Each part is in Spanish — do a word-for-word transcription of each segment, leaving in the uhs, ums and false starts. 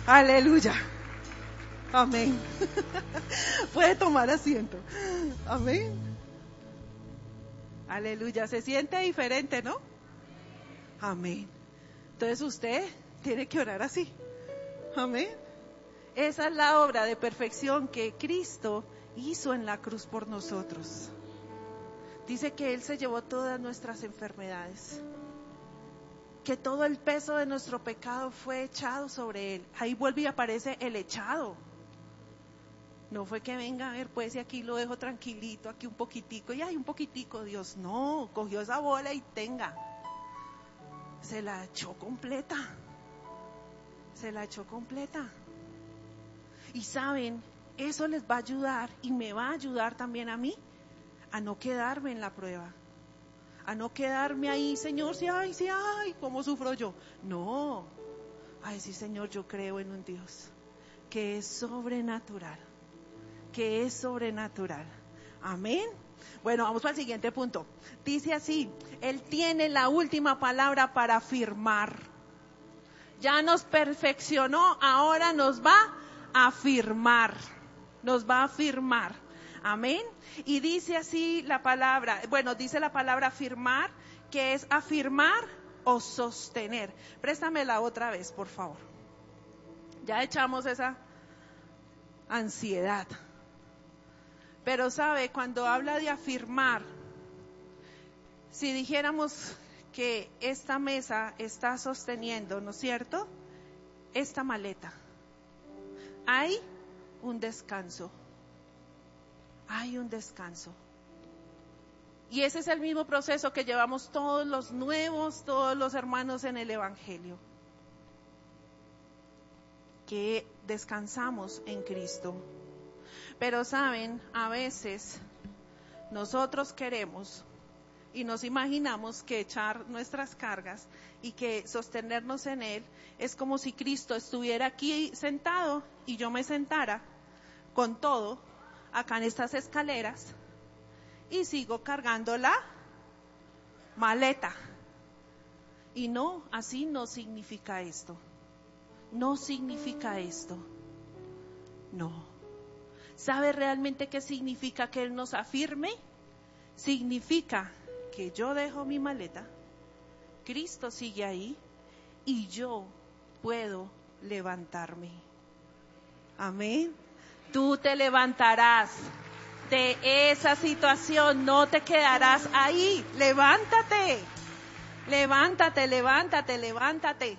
Aleluya. Amén. Puede tomar asiento. Amén. Aleluya. Se siente diferente, ¿no? Amén. Entonces usted tiene que orar así. Amén. Esa es la obra de perfección que Cristo hizo en la cruz por nosotros. Dice que Él se llevó todas nuestras enfermedades, que todo el peso de nuestro pecado fue echado sobre Él. Ahí vuelve y aparece el echado. No fue que venga a ver, pues, y aquí lo dejo tranquilito, aquí un poquitico, y hay un poquitico, Dios, no, cogió esa bola y tenga. Se la echó completa, se la echó completa. Y saben, eso les va a ayudar y me va a ayudar también a mí a no quedarme en la prueba, a no quedarme ahí, Señor, sí, ay, sí, ay, ¿cómo sufro yo? No, a decir, Señor, yo creo en un Dios que es sobrenatural, que es sobrenatural. Amén. Bueno, vamos para el siguiente punto. Dice así, Él tiene la última palabra para afirmar. Ya nos perfeccionó, ahora nos va a afirmar, nos va a afirmar. Amén. Y dice así la palabra, bueno, dice la palabra afirmar, que es afirmar o sostener. Préstamela otra vez, por favor. Ya echamos esa ansiedad. Pero sabe, cuando habla de afirmar, si dijéramos que esta mesa está sosteniendo, ¿no es cierto?, esta maleta, hay un descanso, hay un descanso. Y ese es el mismo proceso que llevamos todos los nuevos, todos los hermanos en el Evangelio, que descansamos en Cristo. Pero saben, a veces nosotros queremos y nos imaginamos que echar nuestras cargas y que sostenernos en Él es como si Cristo estuviera aquí sentado y yo me sentara con todo acá en estas escaleras y sigo cargando la maleta. Y no, así no significa esto. No significa esto. No. ¿Sabe realmente qué significa que Él nos afirme? Significa que yo dejo mi maleta, Cristo sigue ahí y yo puedo levantarme. Amén. Tú te levantarás de esa situación, no te quedarás ahí. Levántate, levántate, levántate, levántate.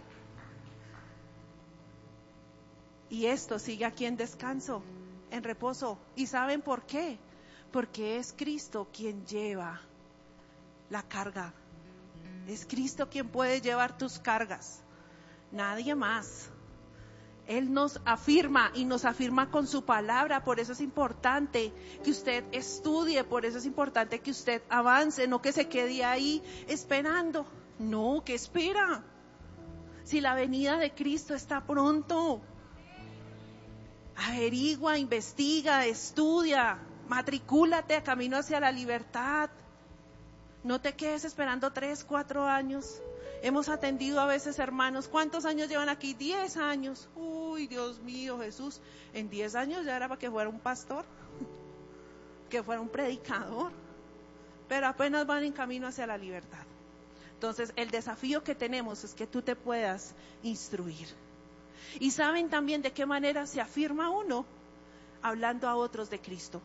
Y esto sigue aquí en descanso, en reposo. ¿Y saben por qué? Porque es Cristo quien lleva la carga. Es Cristo quien puede llevar tus cargas, nadie más. Él nos afirma y nos afirma con su palabra. Por eso es importante que usted estudie, por eso es importante que usted avance, no que se quede ahí esperando. No, ¿qué espera? Si la venida de Cristo está pronto. Averigua, investiga, estudia, matricúlate a camino hacia la libertad. No te quedes esperando tres, cuatro años. Hemos atendido a veces hermanos, ¿cuántos años llevan aquí? Diez años. Uy, Dios mío, Jesús, en diez años ya era para que fuera un pastor, que fuera un predicador, pero apenas van en camino hacia la libertad. Entonces, el desafío que tenemos es que tú te puedas instruir. Y saben también de qué manera se afirma uno, hablando a otros de Cristo.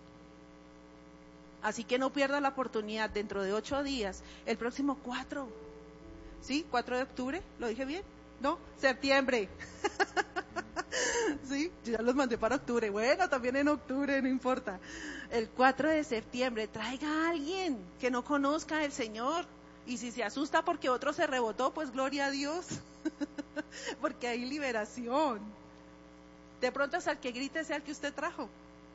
Así que no pierda la oportunidad dentro de ocho días, el próximo cuatro, ¿sí? cuatro de octubre, ¿lo dije bien? ¿No? Septiembre. Sí, yo ya los mandé para octubre. Bueno, también en octubre, no importa. El cuatro de septiembre, traiga a alguien que no conozca al Señor. Y si se asusta porque otro se rebotó, pues gloria a Dios. Porque hay liberación. De pronto hasta el que grite sea el que usted trajo.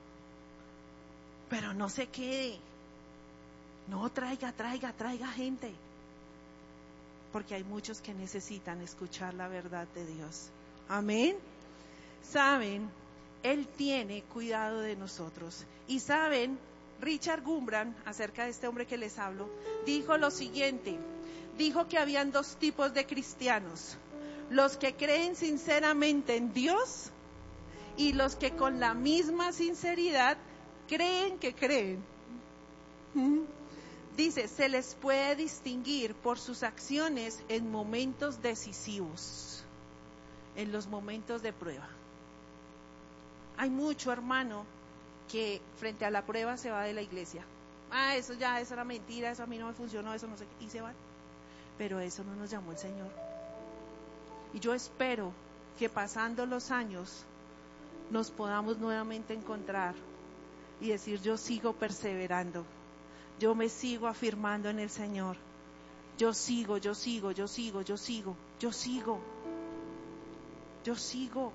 Pero no se quede. No, traiga, traiga, traiga gente. Porque hay muchos que necesitan escuchar la verdad de Dios. Amén. Saben, Él tiene cuidado de nosotros. Y saben, Richard Gumbran, acerca de este hombre que les hablo, dijo lo siguiente. Dijo que habían dos tipos de cristianos. los que creen sinceramente en Dios y los que con la misma sinceridad creen que creen. ¿Mm? Dice, se les puede distinguir por sus acciones en momentos decisivos, en los momentos de prueba. Hay mucho hermano que frente a la prueba se va de la iglesia. Ah, eso ya, eso era mentira, eso a mí no me funcionó, eso no sé qué, y se van. Pero eso no nos llamó el Señor. Y yo espero que pasando los años nos podamos nuevamente encontrar y decir, yo sigo perseverando, yo me sigo afirmando en el Señor, yo sigo, yo sigo, yo sigo, yo sigo, yo sigo, yo sigo.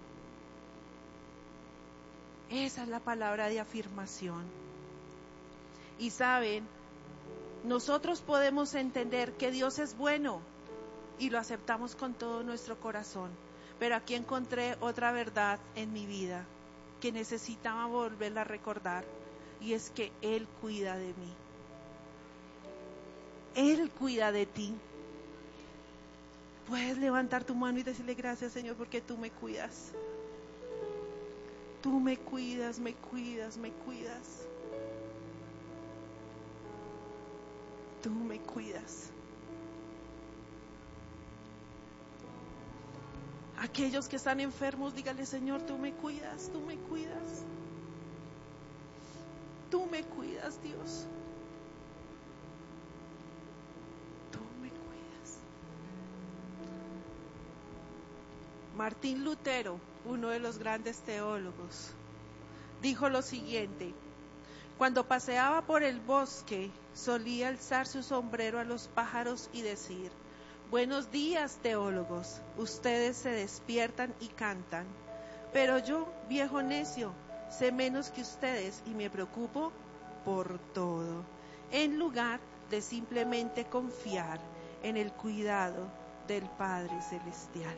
Esa es la palabra de afirmación. Y saben, nosotros podemos entender que Dios es bueno y lo aceptamos con todo nuestro corazón, pero aquí encontré otra verdad en mi vida que necesitaba volverla a recordar, y es que Él cuida de mí. Él cuida de ti. Puedes levantar tu mano y decirle, gracias Señor, porque tú me cuidas. Tú me cuidas, me cuidas, me cuidas. Tú me cuidas. Aquellos que están enfermos, dígale, Señor, tú me cuidas, tú me cuidas. Tú me cuidas, Dios. Tú me cuidas. Martín Lutero, uno de los grandes teólogos, dijo lo siguiente: cuando paseaba por el bosque, solía alzar su sombrero a los pájaros y decir, buenos días, teólogos, ustedes se despiertan y cantan, pero yo, viejo necio, sé menos que ustedes y me preocupo por todo, en lugar de simplemente confiar en el cuidado del Padre Celestial.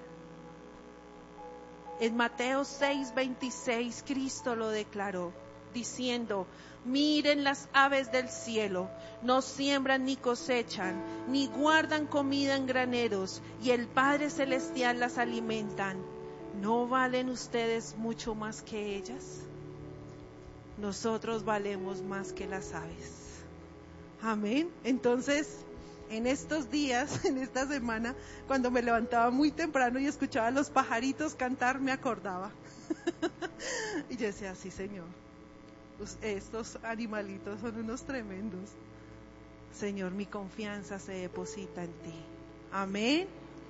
En Mateo seis veintiséis, Cristo lo declaró, diciendo, miren las aves del cielo, no siembran ni cosechan, ni guardan comida en graneros, y el Padre Celestial las alimentan. ¿No valen ustedes mucho más que ellas? Nosotros valemos más que las aves. Amén. Entonces, en estos días, en esta semana, cuando me levantaba muy temprano y escuchaba a los pajaritos cantar, me acordaba. Y yo decía, sí, Señor, estos animalitos son unos tremendos. Señor, mi confianza se deposita en ti. Amén.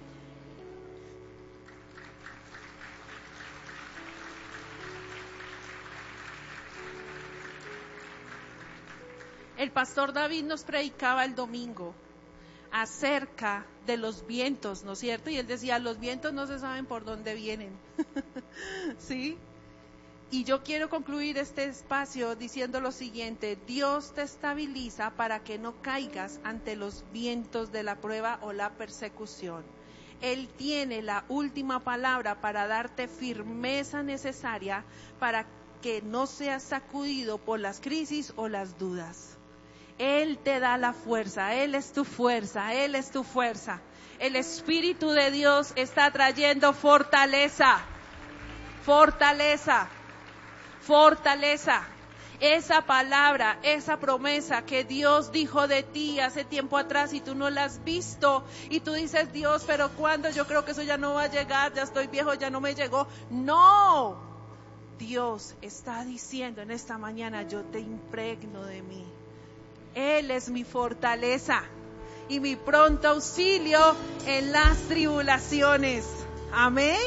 El pastor David nos predicaba el domingo acerca de los vientos, ¿no es cierto? Y él decía, los vientos no se saben por dónde vienen. ¿Sí? Y yo quiero concluir este espacio diciendo lo siguiente: Dios te estabiliza para que no caigas ante los vientos de la prueba o la persecución. Él tiene la última palabra para darte firmeza necesaria para que no seas sacudido por las crisis o las dudas. Él te da la fuerza, Él es tu fuerza, Él es tu fuerza. El Espíritu de Dios está trayendo fortaleza, fortaleza, fortaleza. Esa palabra, esa promesa que Dios dijo de ti hace tiempo atrás y tú no la has visto y tú dices, Dios, pero ¿cuándo? Yo creo que eso ya no va a llegar, ya estoy viejo, ya no me llegó. No, Dios está diciendo en esta mañana, yo te impregno de mí. Él es mi fortaleza y mi pronto auxilio en las tribulaciones. Amén.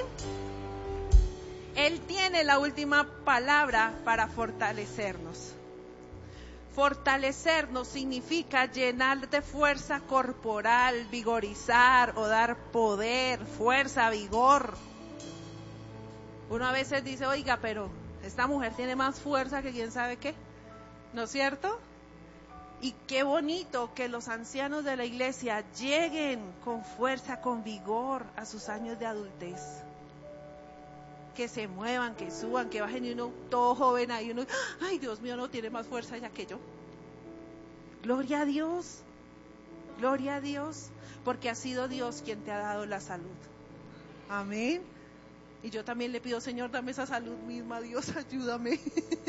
Él tiene la última palabra para fortalecernos. Fortalecernos significa llenar de fuerza corporal, vigorizar o dar poder, fuerza, vigor. Uno a veces dice, oiga, pero esta mujer tiene más fuerza que quién sabe qué, ¿no es cierto? Y qué bonito que los ancianos de la iglesia lleguen con fuerza, con vigor a sus años de adultez. Que se muevan, que suban, que bajen y uno todo joven ahí, uno, ay Dios mío, no tiene más fuerza ya que yo. Gloria a Dios, gloria a Dios, porque ha sido Dios quien te ha dado la salud. Amén. Y yo también le pido, Señor, dame esa salud misma, Dios, ayúdame.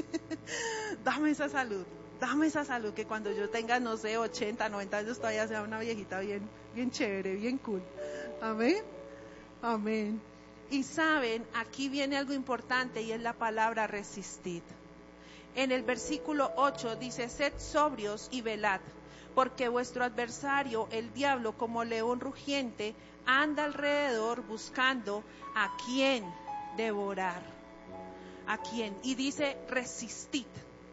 Dame esa salud, dame esa salud, que cuando yo tenga, no sé, ochenta, noventa años, todavía sea una viejita bien, bien chévere, bien cool. Amén. Amén. Y saben, aquí viene algo importante y es la palabra resistir. En el versículo ocho dice, sed sobrios y velad, porque vuestro adversario, el diablo, como león rugiente, anda alrededor buscando a quién devorar. ¿A quién? Y dice, resistid.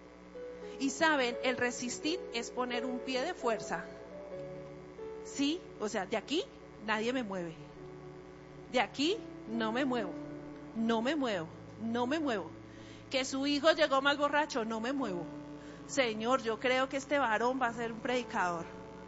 Y saben, el resistir es poner un pie de fuerza. Sí, o sea, de aquí nadie me mueve. De aquí no me muevo, no me muevo, no me muevo. Que su hijo llegó más borracho, no me muevo. Señor, yo creo que este varón va a ser un predicador.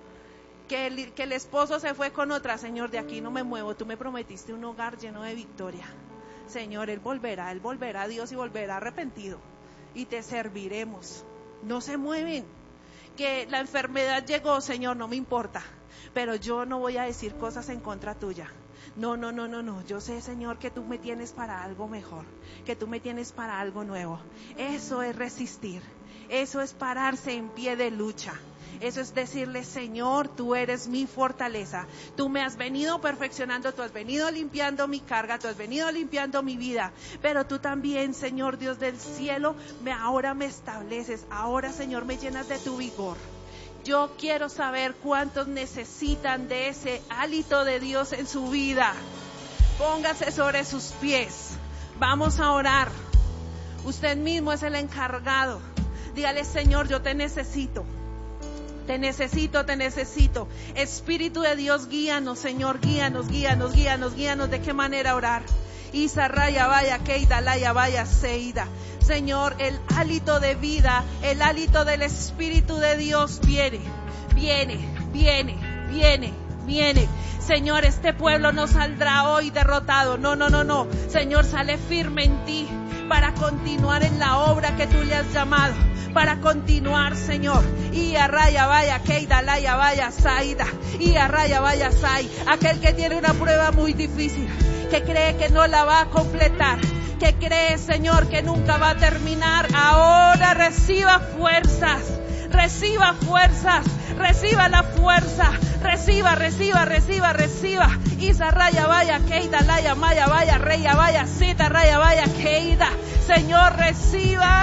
Que el, que el esposo se fue con otra, Señor, de aquí no me muevo. Tú me prometiste un hogar lleno de victoria. Señor, Él volverá, Él volverá a Dios y volverá arrepentido. Y te serviremos. No se mueven. Que la enfermedad llegó, Señor, no me importa. Pero yo no voy a decir cosas en contra tuya. No, no, no, no, no. Yo sé, Señor, que tú me tienes para algo mejor. Que tú me tienes para algo nuevo. Eso es resistir. Eso es pararse en pie de lucha. Eso es decirle, Señor, tú eres mi fortaleza. Tú me has venido perfeccionando, tú has venido limpiando mi carga, tú has venido limpiando mi vida. Pero tú también, Señor Dios del cielo, me, ahora me estableces. Ahora, Señor, me llenas de tu vigor. Yo quiero saber cuántos necesitan de ese hálito de Dios en su vida. Póngase sobre sus pies. Vamos a orar. Usted mismo es el encargado. Dígale, Señor, yo te necesito. Te necesito, te necesito. Espíritu de Dios, guíanos, Señor, guíanos, guíanos, guíanos, guíanos. ¿De qué manera orar? Isa raya vaya, keida laya vaya, seida. Señor, el hálito de vida, el hálito del Espíritu de Dios viene, viene, viene, viene, viene. Señor, este pueblo no saldrá hoy derrotado. No, no, no, no. Señor, sale firme en ti para continuar en la obra que tú le has llamado. Para continuar, Señor. Y a raya vaya, keida laya vaya, saida. Y a raya vaya, sai. Aquel que tiene una prueba muy difícil, que cree que no la va a completar, que cree, Señor, que nunca va a terminar, ahora reciba fuerzas, reciba fuerzas, reciba la fuerza, reciba, reciba, reciba, reciba. Isa raya vaya, keida laya maya vaya, reya vaya, sita raya vaya, keida. Señor, reciba.